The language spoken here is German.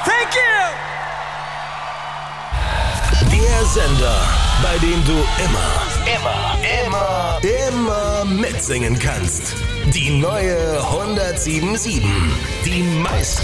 Thank you! Der Sender, bei dem du immer mitsingen kannst. Die neue 107.7. Die meisten